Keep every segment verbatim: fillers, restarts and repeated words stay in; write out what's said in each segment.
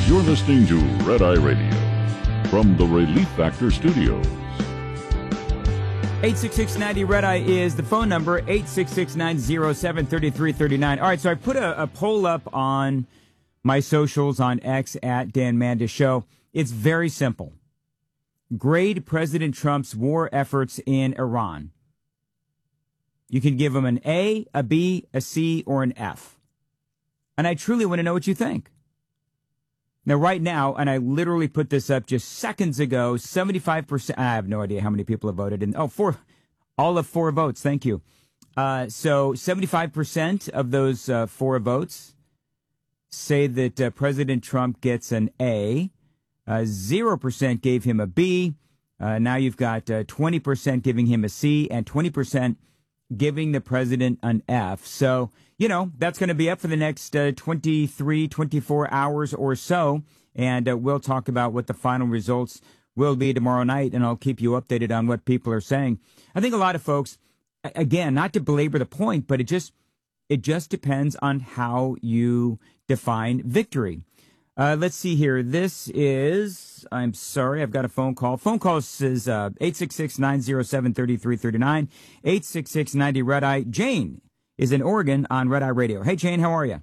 You're listening to Red Eye Radio from the Relief Factor Studios. eight six six ninety Red Eye is the phone number, eight six six nine zero seven three three three nine. All right, so I put a, a poll up on my socials on X at Dan Mandis Show. It's very simple. Grade President Trump's war efforts in Iran. You can give him an A, a B, a C, or an F. And I truly want to know what you think. Now, right now, and I literally put this up just seconds ago, seventy-five percent, I have no idea how many people have voted. And, oh, four, all of four votes. Thank you. Uh, so seventy-five percent of those uh, four votes say that uh, President Trump gets an A. Uh, zero percent gave him a B. Uh, now you've got uh, twenty percent giving him a C and twenty percent giving the president an F. So, you know, that's going to be up for the next uh, twenty-three, twenty-four hours or so. And uh, we'll talk about what the final results will be tomorrow night. And I'll keep you updated on what people are saying. I think a lot of folks, again, not to belabor the point, but it just it just depends on how you define victory. Uh, let's see here. This is, I'm sorry, I've got a phone call. Phone call says uh, eight six six nine zero seven three three three nine, eight six six ninety Red Eye. Jane is in Oregon on Red Eye Radio. Hey, Jane, how are you?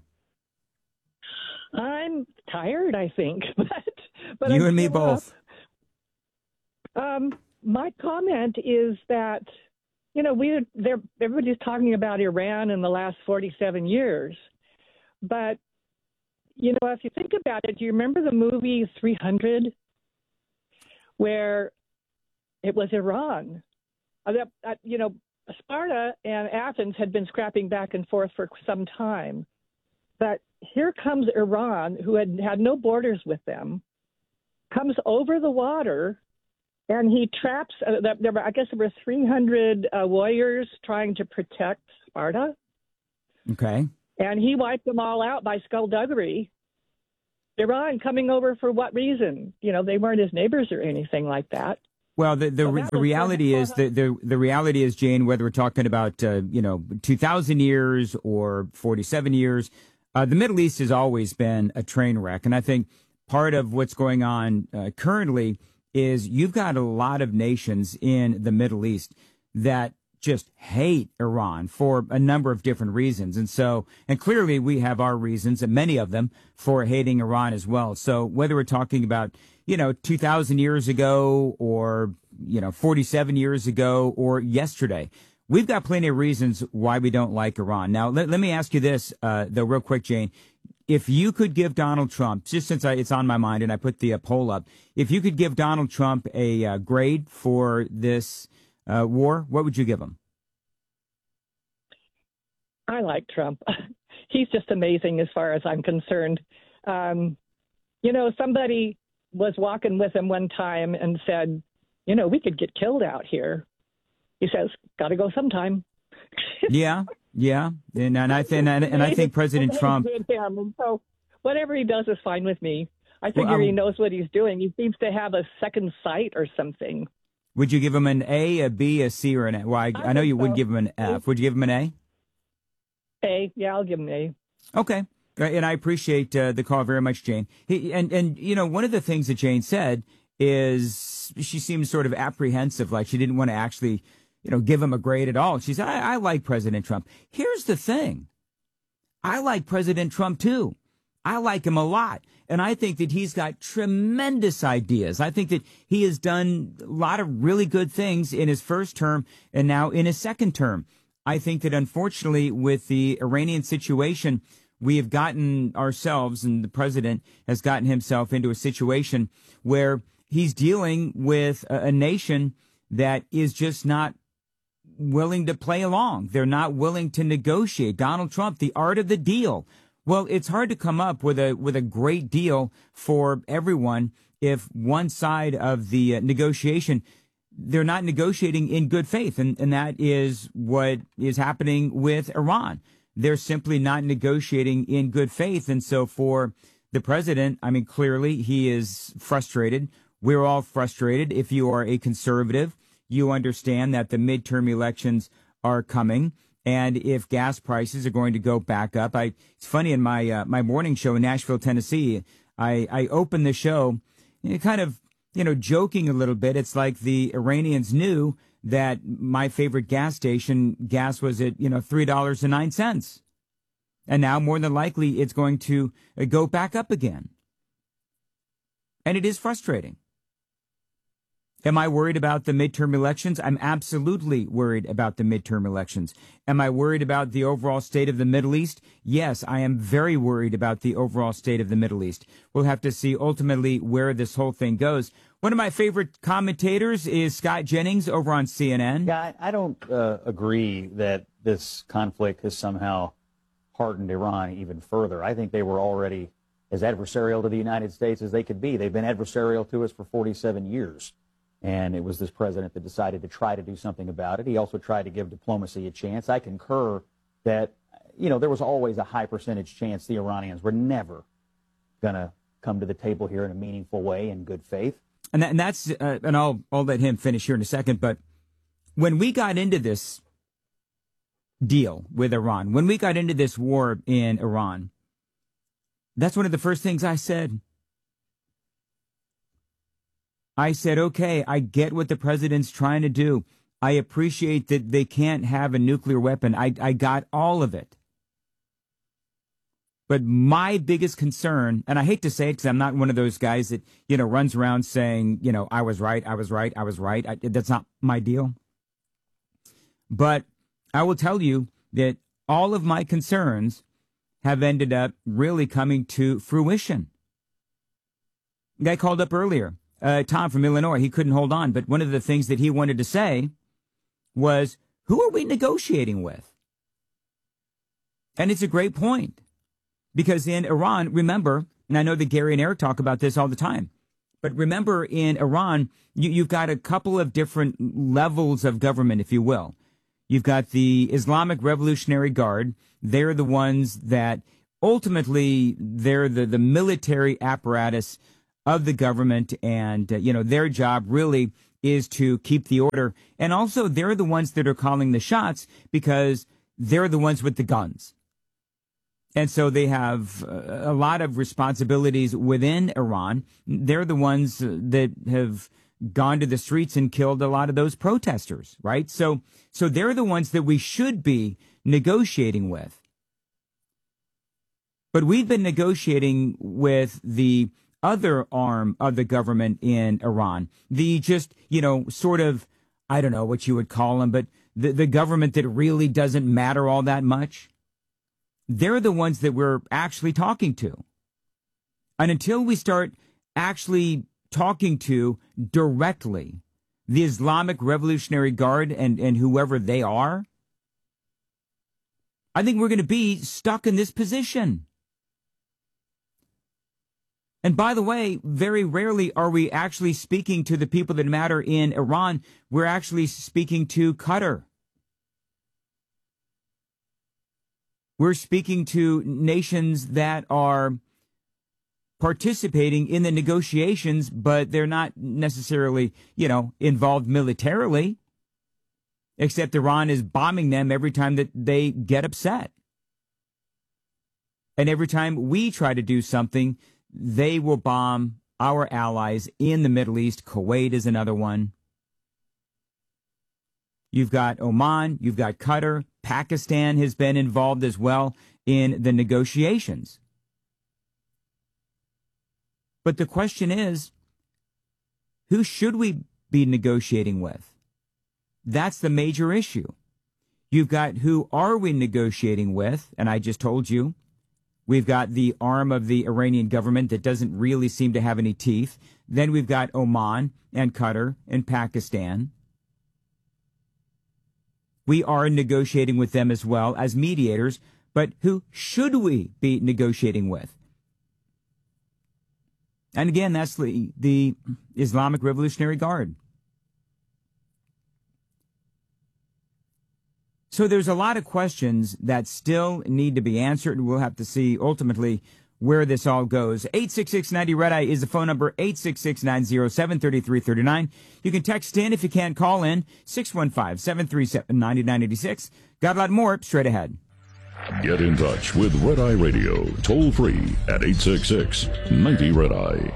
I'm tired, I think. but, but You I'm and me still both. up. Um, my comment is that, you know, we they're, everybody's talking about Iran in the last forty-seven years. But you know, if you think about it, do you remember the movie three hundred, where it was Iran? Uh, that, uh, you know, Sparta and Athens had been scrapping back and forth for some time. But here comes Iran, who had had no borders with them, comes over the water, and he traps, uh, there were, I guess there were three hundred uh, warriors trying to protect Sparta. Okay. And he wiped them all out by skullduggery. Iran coming over for what reason? You know, they weren't his neighbors or anything like that. Well, the the, So the reality is the, the the reality is, Jane, whether we're talking about uh, you know two thousand years or forty-seven years, uh, the Middle East has always been a train wreck, and I think part of what's going on uh, currently is you've got a lot of nations in the Middle East that just hate Iran for a number of different reasons. And so, and clearly we have our reasons, and many of them, for hating Iran as well. So whether we're talking about, you know, two thousand years ago or, you know, forty-seven years ago or yesterday, we've got plenty of reasons why we don't like Iran. Now, let, let me ask you this, uh, though, real quick, Jane. If you could give Donald Trump, just since I, it's on my mind and I put the uh, poll up, if you could give Donald Trump a uh, grade for this Uh, war, what would you give him? I like Trump. He's just amazing as far as I'm concerned. Um, you know, somebody was walking with him one time and said, you know, we could get killed out here. He says, got to go sometime. yeah, yeah. And, and I think and, and I think President Trump. And so whatever he does is fine with me. I figure well, um, he knows what he's doing. He seems to have a second sight or something. Would you give him an A, a B, a C, or an A? Well, I, I, I know you so. wouldn't give him an F. Would you give him an A? A, yeah, I'll give him an A. Okay. And I appreciate uh, the call very much, Jane. He, and, and, you know, one of the things that Jane said is she seemed sort of apprehensive, like she didn't want to actually, you know, give him a grade at all. She said, I, I like President Trump. Here's the thing. I like President Trump, too. I like him a lot. And I think that he's got tremendous ideas. I think that he has done a lot of really good things in his first term and now in his second term. I think that unfortunately with the Iranian situation, we have gotten ourselves, and the president has gotten himself into a situation where he's dealing with a, a nation that is just not willing to play along. They're not willing to negotiate. Donald Trump, the art of the deal. Well, it's hard to come up with a with a great deal for everyone if one side of the uh, negotiation, they're not negotiating in good faith. And, and that is what is happening with Iran. They're simply not negotiating in good faith. And so for the president, I mean, clearly he is frustrated. We're all frustrated. If you are a conservative, you understand that the midterm elections are coming. And if gas prices are going to go back up, I, it's funny, in my uh, my morning show in Nashville, Tennessee, I, I opened the show you know, kind of, you know, joking a little bit. It's like the Iranians knew that my favorite gas station gas was at, you know, three dollars and nine cents. And now more than likely it's going to go back up again. And it is frustrating. Am I worried about the midterm elections? I'm absolutely worried about the midterm elections. Am I worried about the overall state of the Middle East? Yes, I am very worried about the overall state of the Middle East. We'll have to see ultimately where this whole thing goes. One of my favorite commentators is Scott Jennings over on C N N. Yeah, I, I don't uh, agree that this conflict has somehow hardened Iran even further. I think they were already as adversarial to the United States as they could be. They've been adversarial to us for forty-seven years. And it was this president that decided to try to do something about it. He also tried to give diplomacy a chance. I concur that, you know, there was always a high percentage chance the Iranians were never going to come to the table here in a meaningful way in good faith. And, that, and that's, uh, and I'll, I'll let him finish here in a second. But when we got into this deal with Iran, when we got into this war in Iran, that's one of the first things I said. I said, okay, I get what the president's trying to do. I appreciate that they can't have a nuclear weapon. I, I got all of it. But my biggest concern, and I hate to say it because I'm not one of those guys that, you know, runs around saying, you know, I was right, I was right, I was right. I, that's not my deal. But I will tell you that all of my concerns have ended up really coming to fruition. The guy called up earlier. Uh, Tom from Illinois, he couldn't hold on. But one of the things that he wanted to say was, who are we negotiating with? And it's a great point. Because in Iran, remember, and I know that Gary and Eric talk about this all the time, but remember in Iran, you, you've got a couple of different levels of government, if you will. You've got the Islamic Revolutionary Guard. They're the ones that ultimately, they're the, the military apparatus of the government, and, uh, you know, their job really is to keep the order. And also, they're the ones that are calling the shots because they're the ones with the guns. And so they have a lot of responsibilities within Iran. They're the ones that have gone to the streets and killed a lot of those protesters, right? So, so they're the ones that we should be negotiating with. But we've been negotiating with the other arm of the government in Iran, the just, you know, sort of, I don't know what you would call them, but the, the government that really doesn't matter all that much. They're the ones that we're actually talking to. And until we start actually talking to directly the Islamic Revolutionary Guard and, and whoever they are, I think we're going to be stuck in this position. And by the way, very rarely are we actually speaking to the people that matter in Iran. We're actually speaking to Qatar. We're speaking to nations that are participating in the negotiations, but they're not necessarily, you know, involved militarily, except Iran is bombing them every time that they get upset. And every time we try to do something, they will bomb our allies in the Middle East. Kuwait is another one. You've got Oman, you've got Qatar. Pakistan has been involved as well in the negotiations. But the question is, who should we be negotiating with? That's the major issue. You've got who are we negotiating with? And I just told you. We've got the arm of the Iranian government that doesn't really seem to have any teeth. Then we've got Oman and Qatar and Pakistan. We are negotiating with them as well as mediators, but who should we be negotiating with? And again, that's the, the Islamic Revolutionary Guard. So there's a lot of questions that still need to be answered. We'll have to see ultimately where this all goes. eight six six ninety Red Eye is the phone number, eight six six, nine zero seven, three three three nine. You can text in if you can't call in, six one five, seven three seven, nine nine eight six. Got a lot more straight ahead. Get in touch with Red Eye Radio, toll free at eight six six, ninety, red eye.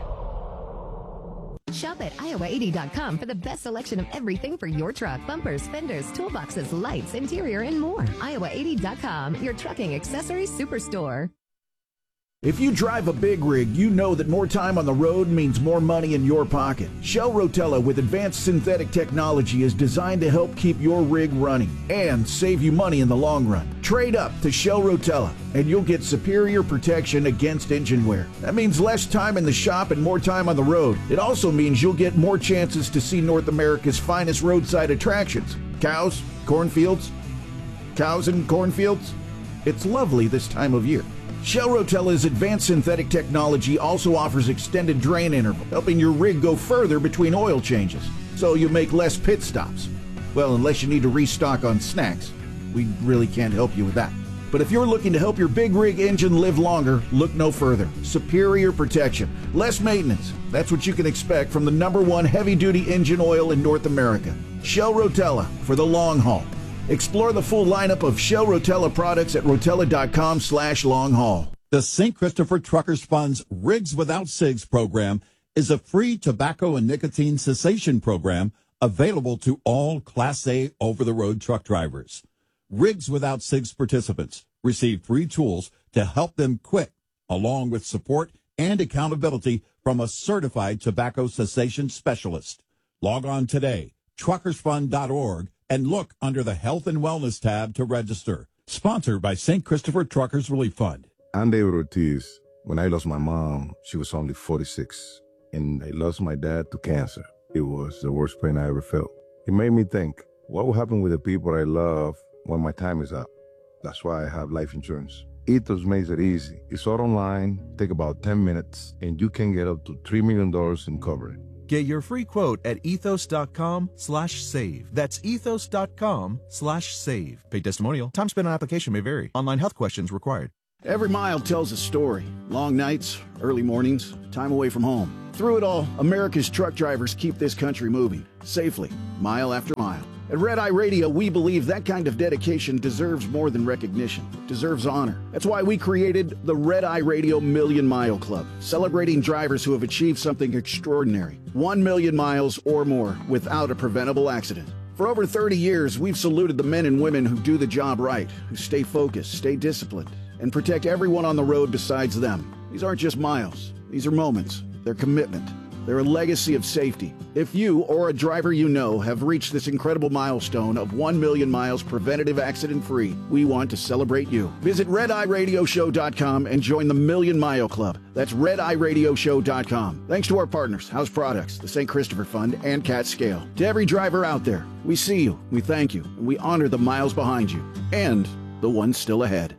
Shop at Iowa eighty dot com for the best selection of everything for your truck. Bumpers, fenders, toolboxes, lights, interior, and more. Iowa eighty dot com, your trucking accessories superstore. If you drive a big rig, you know that more time on the road means more money in your pocket. Shell Rotella with advanced synthetic technology is designed to help keep your rig running and save you money in the long run. Trade up to Shell Rotella and you'll get superior protection against engine wear. That means less time in the shop and more time on the road. It also means you'll get more chances to see North America's finest roadside attractions. Cows, cornfields, cows and cornfields. It's lovely this time of year. Shell Rotella's advanced synthetic technology also offers extended drain interval, helping your rig go further between oil changes, so you make less pit stops. Well, unless you need to restock on snacks. We really can't help you with that. But if you're looking to help your big rig engine live longer, look no further. Superior protection, less maintenance. That's what you can expect from the number one heavy-duty engine oil in North America. Shell Rotella for the long haul. Explore the full lineup of Shell Rotella products at rotella.com slash long haul. The Saint Christopher Truckers Fund's Rigs Without Cigs program is a free tobacco and nicotine cessation program available to all Class A over-the-road truck drivers. Rigs Without Cigs participants receive free tools to help them quit, along with support and accountability from a certified tobacco cessation specialist. Log on today, truckers fund dot org, and look under the Health and Wellness tab to register. Sponsored by Saint Christopher Truckers Relief Fund. I'm David Ortiz. When I lost my mom, she was only forty-six, and I lost my dad to cancer. It was the worst pain I ever felt. It made me think, what will happen with the people I love when my time is up? That's why I have life insurance. Ethos makes it easy. It's all online, take about ten minutes, and you can get up to three million dollars in coverage. Get your free quote at ethos.com slash save. That's ethos.com slash save. Paid testimonial. Time spent on application may vary. Online health questions required. Every mile tells a story. Long nights, early mornings, time away from home. Through it all, America's truck drivers keep this country moving, safely, mile after mile. At Red Eye Radio, we believe that kind of dedication deserves more than recognition. It deserves honor. That's why we created the Red Eye Radio Million Mile Club, celebrating drivers who have achieved something extraordinary. One million miles or more without a preventable accident. For over thirty years, we've saluted the men and women who do the job right, who stay focused, stay disciplined, and protect everyone on the road besides them. These aren't just miles. These are moments. They're commitment. They're a legacy of safety. If you or a driver you know have reached this incredible milestone of one million miles preventative accident-free, we want to celebrate you. Visit red eye radio show dot com and join the Million Mile Club. That's red eye radio show dot com. Thanks to our partners, House Products, the Saint Christopher Fund, and Cat Scale. To every driver out there, we see you, we thank you, and we honor the miles behind you and the ones still ahead.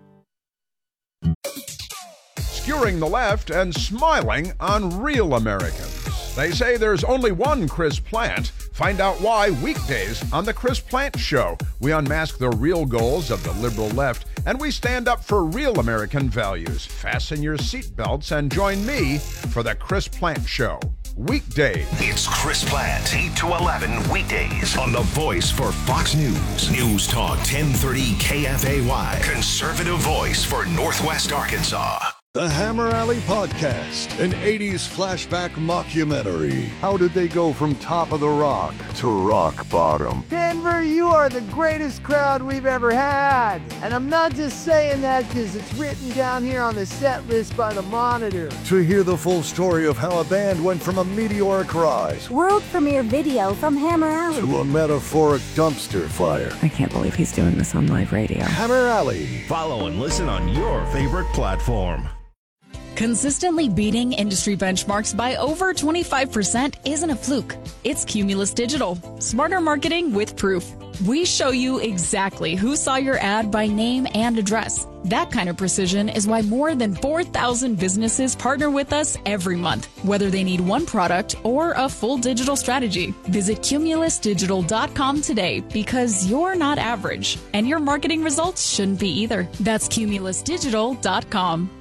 Skewering the left and smiling on real Americans. They say there's only one Chris Plant. Find out why weekdays on The Chris Plant Show. We unmask the real goals of the liberal left, and we stand up for real American values. Fasten your seatbelts and join me for The Chris Plant Show. Weekdays. It's Chris Plant, eight to eleven weekdays on the voice for Fox News. News Talk ten thirty K F A Y. Conservative voice for Northwest Arkansas. The Hammer Alley Podcast, an eighties flashback mockumentary. How did they go from top of the rock to rock bottom? Denver, you are the greatest crowd we've ever had. And I'm not just saying that because it's written down here on the set list by the Monitor. To hear the full story of how a band went from a meteoric rise, world premiere video from Hammer Alley, to a metaphoric dumpster fire. I can't believe he's doing this on live radio. Hammer Alley. Follow and listen on your favorite platform. Consistently beating industry benchmarks by over twenty-five percent isn't a fluke. It's Cumulus Digital. Smarter marketing with proof. We show you exactly who saw your ad by name and address. That kind of precision is why more than four thousand businesses partner with us every month, whether they need one product or a full digital strategy. Visit cumulus digital dot com today because you're not average, and your marketing results shouldn't be either. That's cumulus digital dot com.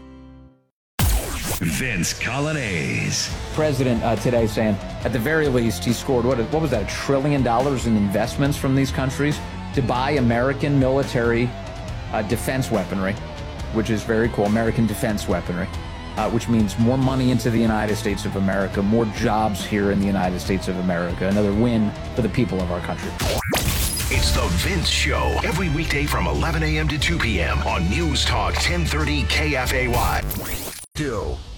Vince Coglianese. President uh, today saying, at the very least, he scored, what, what was that, a trillion dollars in investments from these countries to buy American military uh, defense weaponry, which is very cool, American defense weaponry, uh, which means more money into the United States of America, more jobs here in the United States of America, another win for the people of our country. It's the Vince Show, every weekday from eleven a.m. to two p.m. on News Talk ten thirty K F A Y. Still,